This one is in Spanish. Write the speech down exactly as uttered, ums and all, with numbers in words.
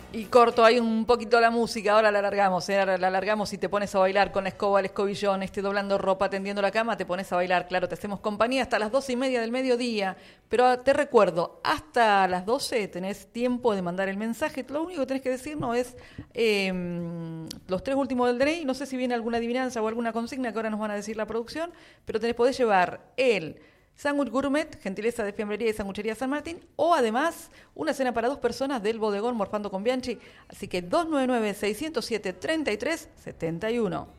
Y corto ahí un poquito la música, ahora la alargamos, ¿eh? Ahora la alargamos y te pones a bailar con la escoba, el escobillón, este, doblando ropa, tendiendo la cama, te pones a bailar, claro, te hacemos compañía hasta las doce y media del mediodía, pero te recuerdo, hasta las doce tenés tiempo de mandar el mensaje, lo único que tenés que decirnos es eh, los tres últimos del D N I, no sé si viene alguna adivinanza o alguna consigna que ahora nos van a decir la producción, pero tenés, podés llevar el sándwich gourmet, gentileza de Fiambrería y Sanguchería San Martín, o además una cena para dos personas del bodegón Morfando con Bianchi. Así que dos nueve nueve, seis cero siete, tres tres siete uno.